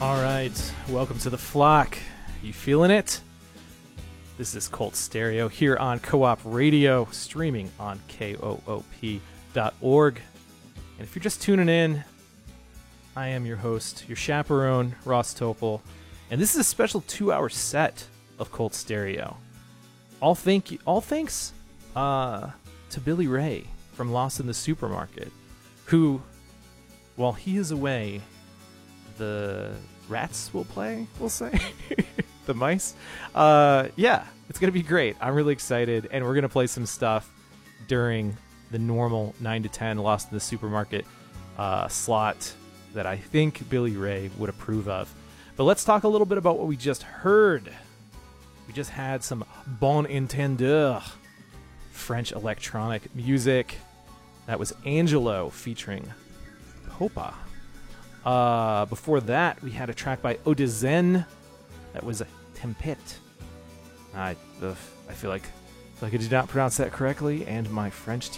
All right, welcome to the flock. You feeling it? This is Cult Stereo here on Co-op Radio, streaming on koop.org. And if you're just tuning in, I am your host, your chaperone, Ross Topol, and this is a special 2-hour set of Cult Stereo. All thanks to Billy Ray from Lost in the Supermarket, who, while he is away, the rats will play, we'll say. The mice. Yeah, it's going to be great. I'm really excited, and we're going to play some stuff during the normal 9 to 10 Lost in the Supermarket slot that I think Billy Ray would approve of. But let's talk a little bit about what we just heard. We just had some bon entendeur French electronic music. That was Angelo featuring Popa. Before that, we had a track by Odezen. That was Tempête. I feel like I did not pronounce that correctly, and my French